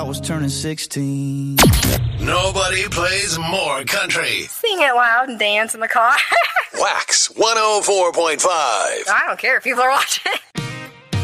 I was turning 16. Nobody plays more country. Sing it loud and dance in the car. Wax 104.5. I don't care if people are watching.